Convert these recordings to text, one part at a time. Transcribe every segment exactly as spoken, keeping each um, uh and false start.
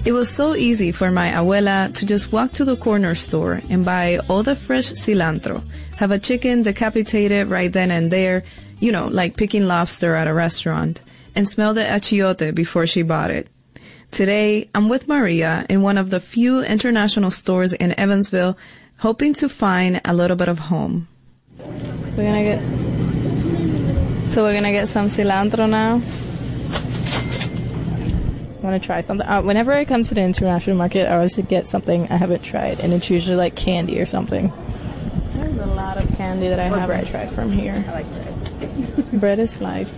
It was so easy for my abuela to just walk to the corner store and buy all the fresh cilantro, have a chicken decapitated right then and there, you know, like picking lobster at a restaurant, and smell the achiote before she bought it. Today, I'm with Maria in one of the few international stores in Evansville, hoping to find a little bit of home. We're gonna get, so we're gonna get some cilantro now. I want to try something. Uh, whenever I come to the international market, I always get something I haven't tried, and it's usually like candy or something. There's a lot of candy that I or haven't bread. tried from here. I like bread. Bread is life.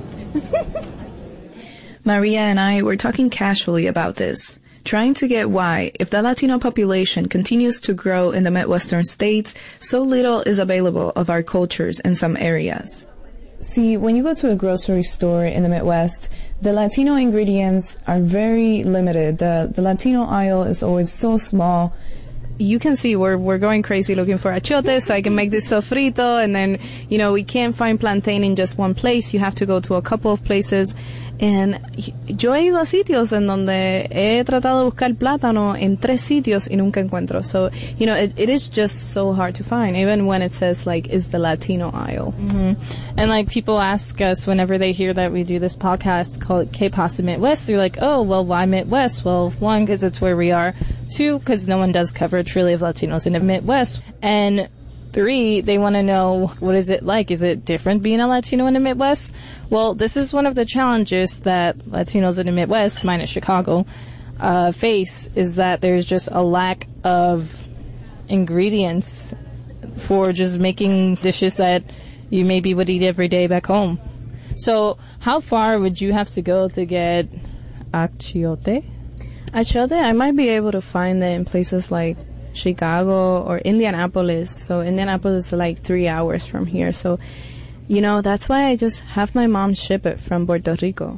Maria and I were talking casually about this, trying to get why, if the Latino population continues to grow in the Midwestern states, so little is available of our cultures in some areas. See, when you go to a grocery store in the Midwest, the Latino ingredients are very limited. The the Latino aisle is always so small. You can see we're we're going crazy looking for achiote so I can make this sofrito, and then, you know, we can't find plantain in just one place. You have to go to a couple of places. And yo he ido a sitios en donde he tratado de buscar plátano en tres sitios y nunca encuentro. So, you know, it, it is just so hard to find, even when it says, like, is the Latino aisle. Mm-hmm. And, like, people ask us whenever they hear that we do this podcast called K-Pasta Midwest, they're like, oh, well, why Midwest? Well, one, because it's where we are. Two, because no one does coverage really of Latinos in the Midwest. And three, they want to know, what is it like? Is it different being a Latino in the Midwest? Well, this is one of the challenges that Latinos in the Midwest, minus Chicago, uh, face, is that there's just a lack of ingredients for just making dishes that you maybe would eat every day back home. So how far would you have to go to get achiote? Achiote, I might be able to find it in places like Chicago or Indianapolis. So Indianapolis is like three hours from here. So, you know, that's why I just have my mom ship it from Puerto Rico.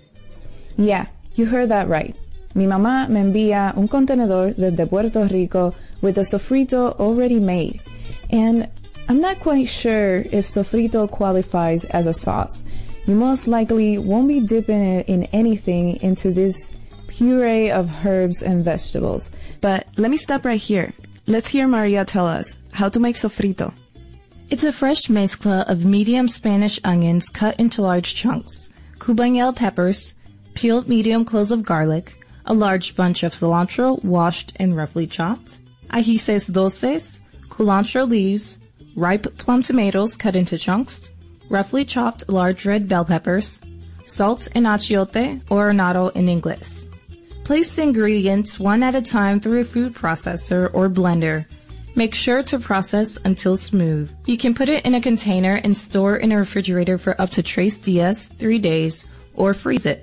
Yeah, you heard that right. Mi mamá me envía un contenedor desde Puerto Rico with the sofrito already made. And I'm not quite sure if sofrito qualifies as a sauce. You most likely won't be dipping it in anything into this puree of herbs and vegetables. But let me stop right here. Let's hear Maria tell us how to make sofrito. It's a fresh mezcla of medium Spanish onions cut into large chunks, cubanelle peppers, peeled medium cloves of garlic, a large bunch of cilantro washed and roughly chopped, ajíes dulces, culantro leaves, ripe plum tomatoes cut into chunks, roughly chopped large red bell peppers, salt and achiote, or annatto in English. Place the ingredients one at a time through a food processor or blender. Make sure to process until smooth. You can put it in a container and store in a refrigerator for up to tres días, three days, or freeze it.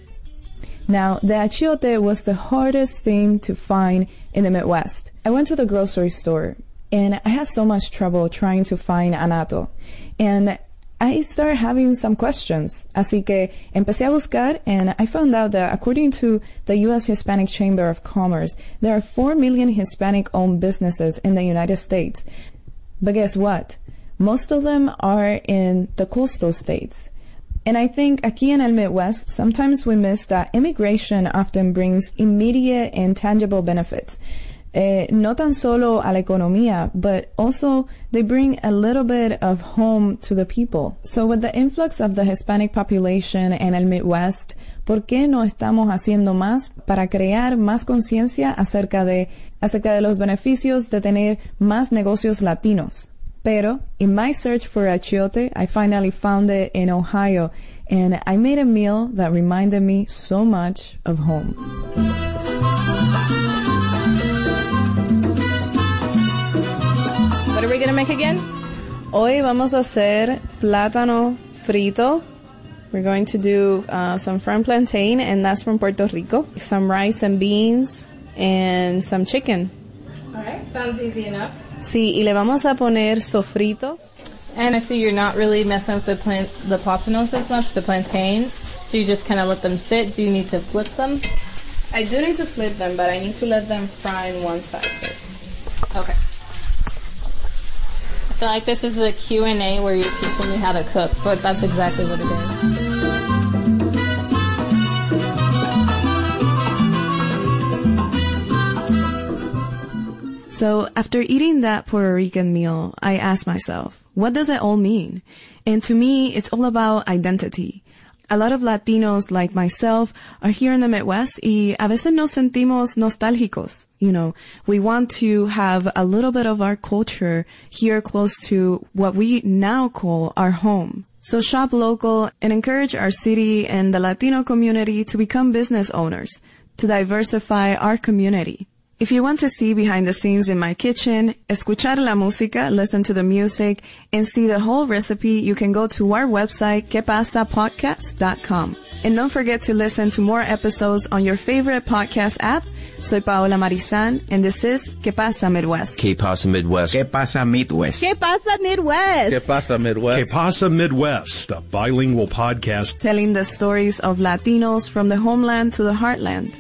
Now, the achiote was the hardest thing to find in the Midwest. I went to the grocery store, and I had so much trouble trying to find annatto. And I started having some questions. Así que empecé a buscar, and I found out that according to the U S Hispanic Chamber of Commerce, there are four million Hispanic-owned businesses in the United States. But guess what? Most of them are in the coastal states. And I think aquí in el Midwest, sometimes we miss that immigration often brings immediate and tangible benefits. Eh, no tan solo a la economía, but also they bring a little bit of home to the people. So with the influx of the Hispanic population en el Midwest, ¿por qué no estamos haciendo más para crear más conciencia acerca de, acerca de los beneficios de tener más negocios latinos? Pero in my search for achiote, I finally found it in Ohio, and I made a meal that reminded me so much of home. What are we going to make again? Hoy vamos a hacer plátano frito. We're going to do uh, some fried plantain, and that's from Puerto Rico. Some rice and beans, and some chicken. All right, sounds easy enough. Sí, y le vamos a poner sofrito. And I see you're not really messing with the plant, the plátanos as much, the plantains. So you just kind of let them sit. Do you need to flip them? I do need to flip them, but I need to let them fry on one side first. Okay. I feel like this is a Q and A where you're teaching me how to cook, but that's exactly what it is. So after eating that Puerto Rican meal, I asked myself, what does it all mean? And to me, it's all about identity. A lot of Latinos like myself are here in the Midwest y a veces nos sentimos nostálgicos. You know, we want to have a little bit of our culture here close to what we now call our home. So shop local and encourage our city and the Latino community to become business owners, to diversify our community. If you want to see behind the scenes in my kitchen, escuchar la música, listen to the music, and see the whole recipe, you can go to our website, que pasa podcast dot com. And don't forget to listen to more episodes on your favorite podcast app. Soy Paola Marizan, and this is Que Pasa Midwest. Que Pasa Midwest. Que Pasa Midwest. Que Pasa Midwest. Que Pasa Midwest. Que Pasa Midwest, a bilingual podcast Telling the stories of Latinos from the homeland to the heartland.